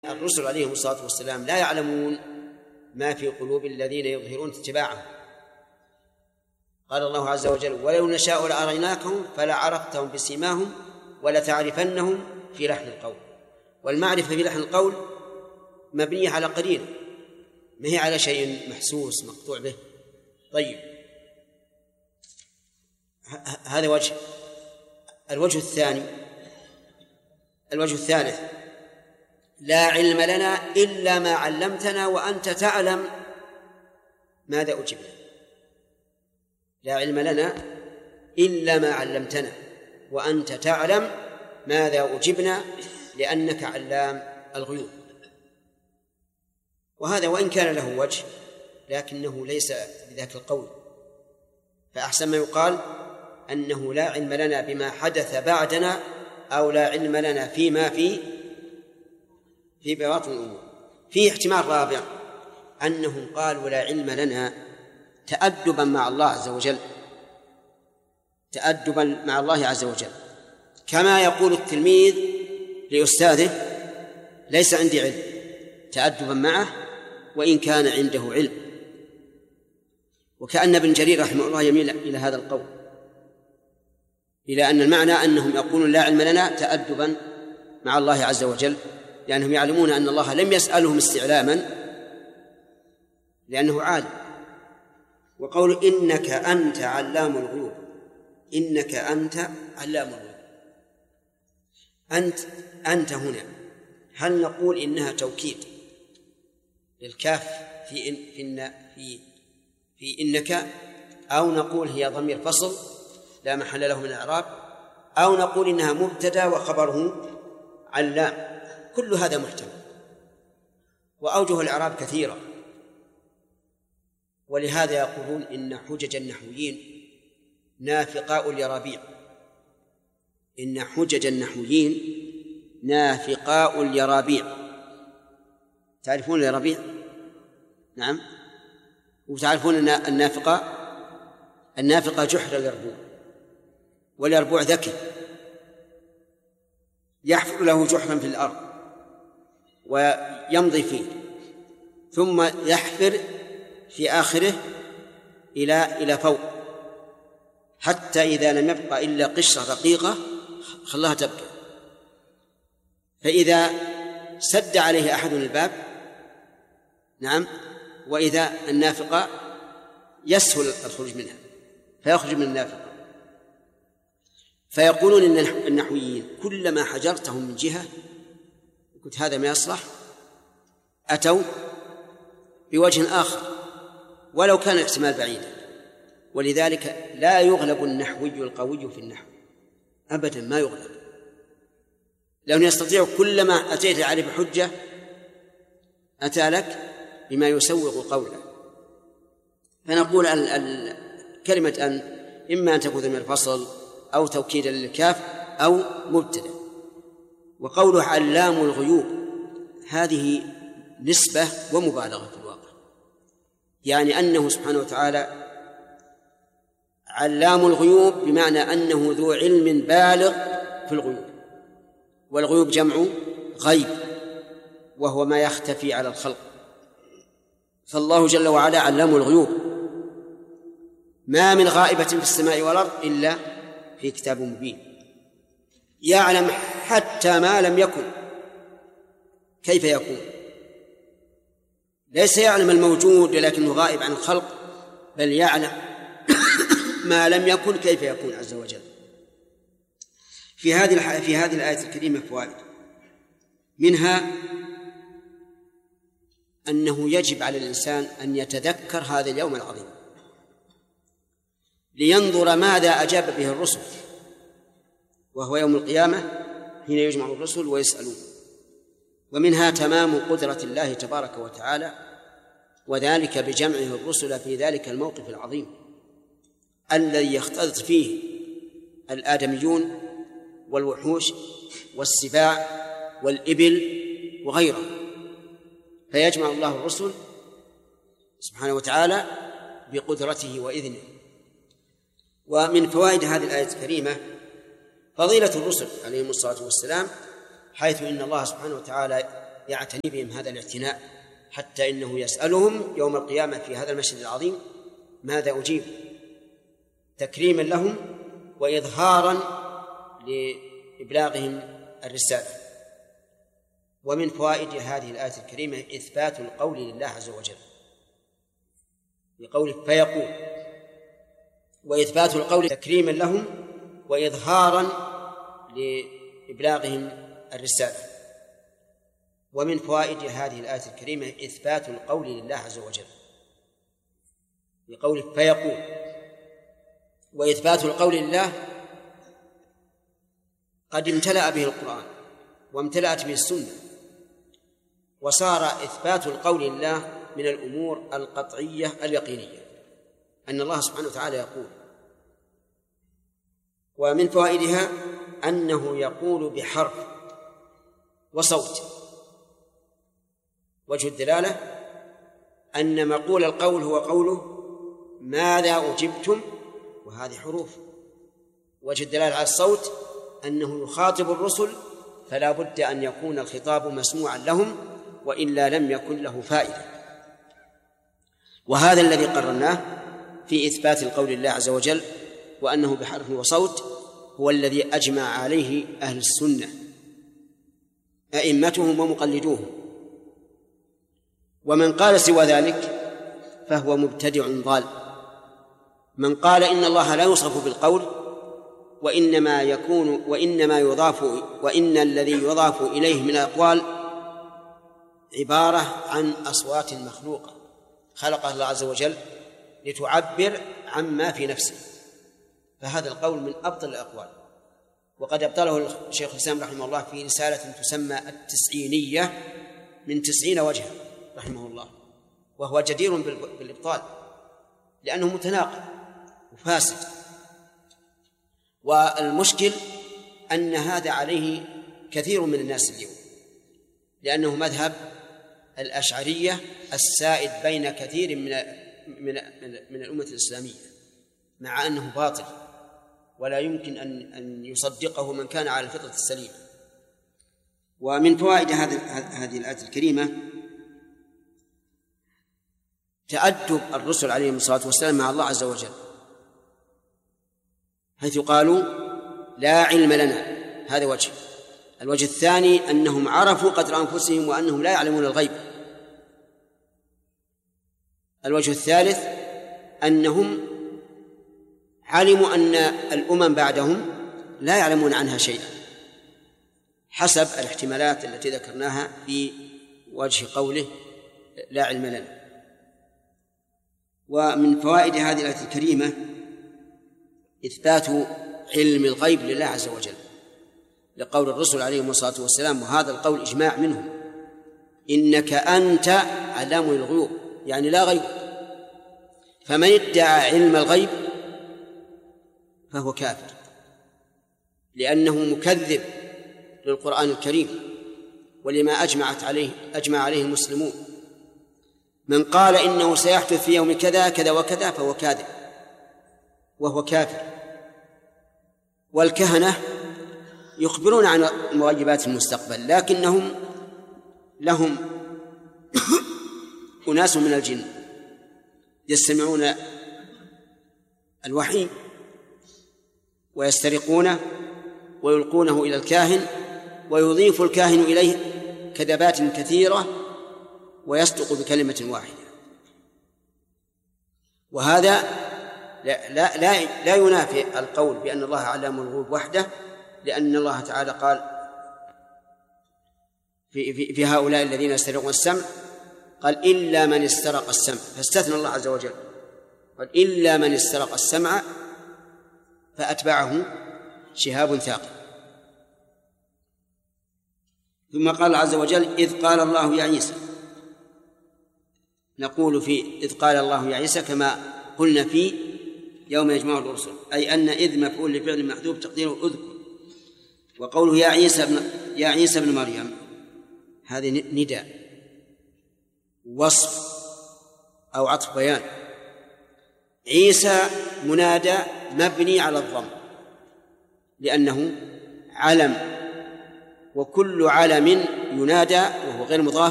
الرسل عليهم الصلاة والسلام لا يعلمون ما في قلوب الذين يظهرون اتباعهم. قال الله عز وجل: ولو نشاء لأريناكهم فلعرفتهم بسيماهم ولتعرفنهم في لحن القول. والمعرفة في لحن القول مبنية على قرينة، ما هي على شيء محسوس مقطوع به. طيب، هذا وجه. الوجه الثالث: لا علم لنا إلا ما علمتنا وأنت تعلم ماذا أجبنا. لا علم لنا إلا ما علمتنا وأنت تعلم ماذا أجبنا لأنك علام الغيوب. وهذا وإن كان له وجه لكنه ليس بذاك القول، فأحسن ما يقال أنه لا علم لنا بما حدث بعدنا، أو لا علم لنا فيما في بواطن الأمور. في احتمال رابع أنهم قالوا لا علم لنا تأدبا مع الله عز وجل، تأدبا مع الله عز وجل، كما يقول التلميذ لأستاذه: ليس عندي علم، تأدبا معه وإن كان عنده علم. وكأن ابن جرير رحمه الله يميل إلى هذا القول، إلى أن المعنى أنهم يقولون لا علم لنا تأدبا مع الله عز وجل، لأنهم يعلمون أن الله لم يسألهم استعلاما لأنه عالم. وقول إنك أنت علام الغيوب، إنك أنت علام الغيوب، أنت هنا هل نقول إنها توكيد للكاف في إنك، أو نقول هي ضمير فصل لا محل له من الإعراب، أو نقول إنها مبتدأ وخبره علام؟ كل هذا محتمل، وأوجه الإعراب كثيرة. ولهذا يقولون إن حجج النحويين نافقاء اليرابيع، إن حجج النحويين نافقاء اليرابيع. تعرفون اليرابيع؟ نعم. وتعرفون أن النافقة جحر اليربوع، واليربوع ذكي يحفر له جحرا في الأرض ويمضي فيه، ثم يحفر في آخره إلى فوق، حتى إذا لم يبقى إلا قشرة رقيقة خلاها تبقى. فإذا سد عليه أحد الباب، نعم، وإذا النافقة يسهل الخروج منها فيخرج من النافقة. فيقولون إن النحويين كلما حجرتهم من جهة قلت هذا ما يصلح، أتوا بوجه آخر ولو كان الاحتمال بعيدا. ولذلك لا يغلب النحوي القوي في النحو أبدا، ما يغلب، لأنه يستطيع كلما أتيت عليه بحجة أتى لك بما يسوغ قوله. فنقول كلمة أن إما أن تكون من الفصل أو توكيدا للكاف أو مبتدأ. وقوله علام الغيوب هذه نسبة ومبالغة في الواقع، يعني أنه سبحانه وتعالى علام الغيوب بمعنى أنه ذو علم بالغ في الغيوب، والغيوب جمع غيب وهو ما يختفي على الخلق. فالله جل وعلا علام الغيوب، ما من غائبة في السماء والأرض إلا في كتاب مبين. يعلم حتى ما لم يكن كيف يكون، ليس يعلم الموجود لكنه غائب عن الخلق، بل يعلم ما لم يكن كيف يكون عز وجل. في هذه الآية الكريمة فوائد، منها أنه يجب على الإنسان أن يتذكر هذا اليوم العظيم لينظر ماذا أجاب به الرسل، وهو يوم القيامة حين يجمع الرسل ويسألون. ومنها تمام قدرة الله تبارك وتعالى، وذلك بجمعه الرسل في ذلك الموقف العظيم الذي يختلط فيه الآدميون والوحوش والسباع والإبل وغيره، فيجمع الله الرسل سبحانه وتعالى بقدرته وإذنه. ومن فوائد هذه الآية الكريمة فضيلة الرسل عليهم الصلاة والسلام، حيث إن الله سبحانه وتعالى يعتني بهم هذا الاعتناء، حتى إنه يسألهم يوم القيامة في هذا المشهد العظيم ماذا أجيب، تكريما لهم وإظهارا لإبلاغهم الرسالة. ومن فوائد هذه الآية الكريمة إثبات القول لله عز وجل بقوله فيقول، وإثبات القول تكريما لهم وإظهارا لإبلاغهم الرسالة. ومن فوائد هذه الآية الكريمة إثبات القول لله عز وجل بقوله فيقول، وإثبات القول لله قد امتلأ به القرآن وامتلأت به السنة، وصار إثبات القول لله من الأمور القطعية اليقينية أن الله سبحانه وتعالى يقول. ومن فوائدها أنه يقول بحرف وصوت. وجه الدلالة أن مقول القول هو قوله ماذا أجبتم، وهذه حروف. وجه الدلالة على الصوت أنه يخاطب الرسل، فلا بد أن يكون الخطاب مسموعا لهم، وإلا لم يكن له فائدة. وهذا الذي قررناه في إثبات القول لله عز وجل وأنه بحرف وصوت هو الذي أجمع عليه أهل السنة أئمتهم ومقلدوهم. ومن قال سوى ذلك فهو مبتدع ضال. من قال إن الله لا يوصف بالقول وإن الذي يضاف إليه من الأقوال عبارة عن أصوات مخلوقة خلقها الله عز وجل لتعبر عما في نفسه، فهذا القول من أبطل الأقوال، وقد أبطله الشيخ الإسلام رحمه الله في رسالة تسمى التسعينية من 90 وجها رحمه الله، وهو جدير بالإبطال لأنه متناقض وفاسد. والمشكل أن هذا عليه كثير من الناس اليوم، لأنه مذهب الأشعرية السائد بين كثير من الأمة الإسلامية، مع أنه باطل ولا يمكن أن يصدقه من كان على الفطرة السليمة. ومن فوائد هذه الآية الكريمة تأدب الرسل عليهم الصلاة والسلام مع الله عز وجل، حيث قالوا لا علم لنا. هذا وجه. الوجه الثاني أنهم عرفوا قدر أنفسهم وأنهم لا يعلمون الغيب. الوجه الثالث أنهم علموا أن الأمم بعدهم لا يعلمون عنها شيئا حسب الاحتمالات التي ذكرناها في وجه قوله لا علم لنا. ومن فوائد هذه الآية الكريمة إثبات علم الغيب لله عز وجل، لقول الرسل عليهم الصلاة والسلام، وهذا القول إجماع منهم، إنك أنت علام الغيوب، يعني لا غيب. فمن ادعى علم الغيب فهو كافر، لأنه مكذب للقرآن الكريم ولما أجمع عليه المسلمون. من قال إنه سيحدث في يوم كذا كذا وكذا فهو كاذب وهو كافر. والكهنة يخبرون عن مغيبات المستقبل، لكنهم لهم أناس من الجن يستمعون الوحي ويسترقونه ويلقونه إلى الكاهن، ويضيف الكاهن إليه كذبات كثيرة ويصدق بكلمة واحدة. وهذا لا ينافي القول بأن الله علام الغيوب وحده، لأن الله تعالى قال في هؤلاء الذين يسترقون السمع، قال إلا من استرق السمع، فاستثنى الله عز وجل، قال إلا من استرق السمع فأتبعه شهاب ثاقب. ثم قال عز وجل إذ قال الله يا عيسى، نقول في إذ قال الله يا عيسى كما قلنا في يوم يجمع الرسل، أي أن إذ مفعول لفعل محذوف تقديره أذكر. وقوله يا عيسى ابن مريم هذه نداء وصف أو عطف بيان. عيسى منادى مبني على الضم لأنه علم، وكل علم ينادى وهو غير مضاف